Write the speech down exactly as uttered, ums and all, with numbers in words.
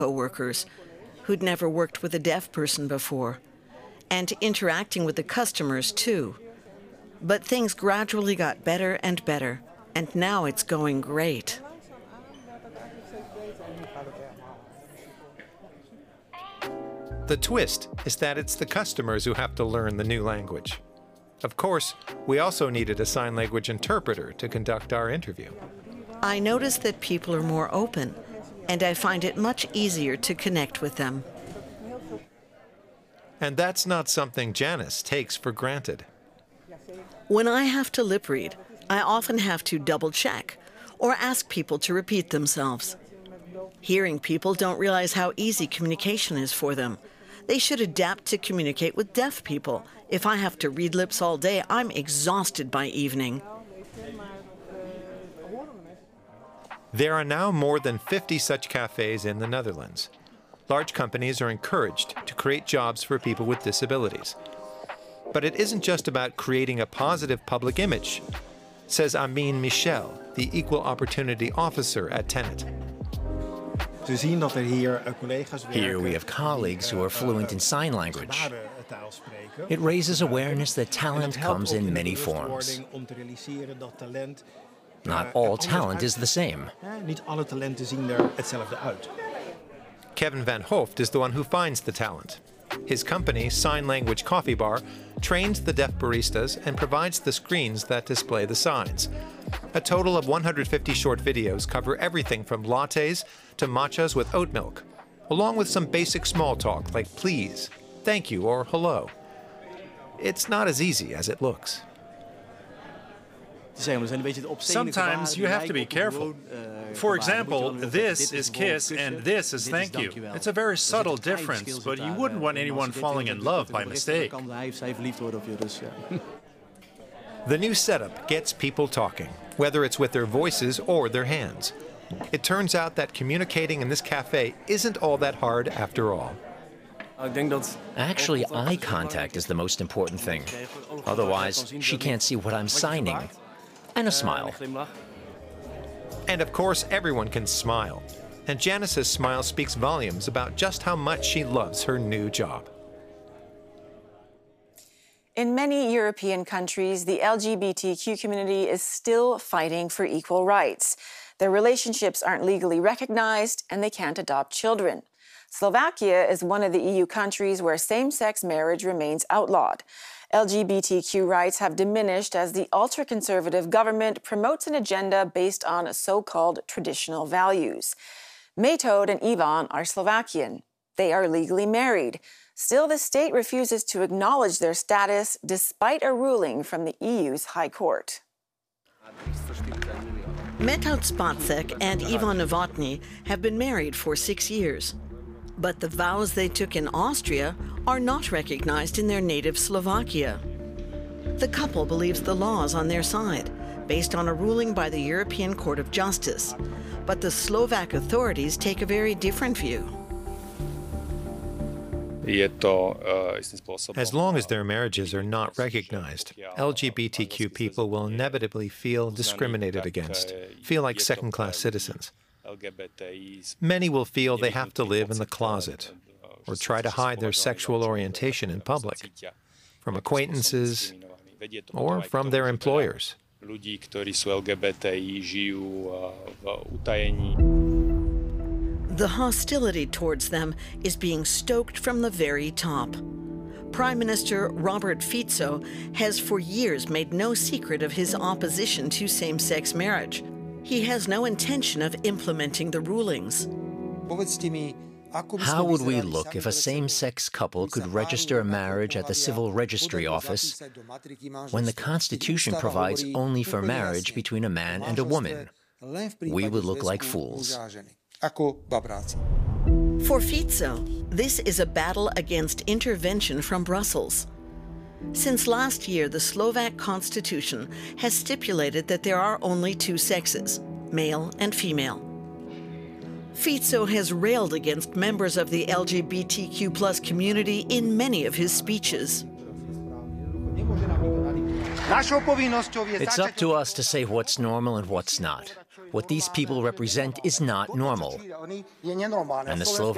co-workers who'd never worked with a deaf person before, and interacting with the customers too. But things gradually got better and better, and now it's going great. The twist is that it's the customers who have to learn the new language. Of course, we also needed a sign language interpreter to conduct our interview. I notice that people are more open, and I find it much easier to connect with them. And that's not something Janice takes for granted. When I have to lip read, I often have to double check or ask people to repeat themselves. Hearing people don't realize how easy communication is for them. They should adapt to communicate with deaf people. If I have to read lips all day, I'm exhausted by evening. There are now more than fifty such cafes in the Netherlands. Large companies are encouraged to create jobs for people with disabilities. But it isn't just about creating a positive public image, says Amin Michel, the Equal Opportunity Officer at Tenet. Here we have colleagues who are fluent in sign language. It raises awareness that talent comes in many forms. Not all talent is the same. Kevin van Hooft is the one who finds the talent. His company, Sign Language Coffee Bar, trains the deaf baristas and provides the screens that display the signs. A total of one hundred fifty short videos cover everything from lattes to matchas with oat milk, along with some basic small talk like please, thank you, or hello. It's not as easy as it looks. Sometimes you have to be careful. For example, this is kiss and this is thank you. It's a very subtle difference, but you wouldn't want anyone falling in love by mistake. The new setup gets people talking, whether it's with their voices or their hands. It turns out that communicating in this cafe isn't all that hard after all. Actually, eye contact is the most important thing. Otherwise, she can't see what I'm signing. And a smile. And of course, everyone can smile. And Janice's smile speaks volumes about just how much she loves her new job. In many European countries, the L G B T Q community is still fighting for equal rights. Their relationships aren't legally recognized, and they can't adopt children. Slovakia is one of the E U countries where same-sex marriage remains outlawed. L G B T Q rights have diminished as the ultra-conservative government promotes an agenda based on so-called traditional values. Metod and Ivan are Slovakian. They are legally married. Still, the state refuses to acknowledge their status despite a ruling from the E U's High Court. Metod Spacek and Ivan Novotny have been married for six years. But the vows they took in Austria are not recognized in their native Slovakia. The couple believes the law is on their side, based on a ruling by the European Court of Justice. But the Slovak authorities take a very different view. As long as their marriages are not recognized, L G B T Q people will inevitably feel discriminated against, feel like second-class citizens. Many will feel they have to live in the closet or try to hide their sexual orientation in public, from acquaintances or from their employers. The hostility towards them is being stoked from the very top. Prime Minister Robert Fico has for years made no secret of his opposition to same-sex marriage. He has no intention of implementing the rulings. How would we look if a same-sex couple could register a marriage at the Civil Registry Office when the Constitution provides only for marriage between a man and a woman? We would look like fools. For Fico, this is a battle against intervention from Brussels. Since last year, the Slovak Constitution has stipulated that there are only two sexes, male and female. Fico has railed against members of the L G B T Q plus community in many of his speeches. It's up to us to say what's normal and what's not. What these people represent is not normal. And the Slovak